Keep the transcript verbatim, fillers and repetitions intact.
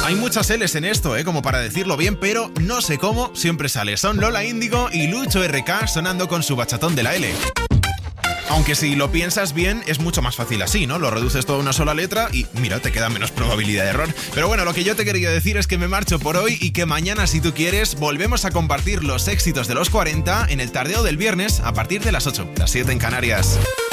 Hay muchas L's en esto, ¿eh? Como para decirlo bien, pero no sé cómo, siempre sale. Son Lola Índigo y Lucho R K sonando con su bachatón de la L. Aunque si lo piensas bien, es mucho más fácil así, ¿no? Lo reduces todo a una sola letra y, mira, te queda menos probabilidad de error. Pero bueno, lo que yo te quería decir es que me marcho por hoy y que mañana, si tú quieres, volvemos a compartir los éxitos de los cuarenta en el tardeo del viernes a partir de las ocho, las siete en Canarias.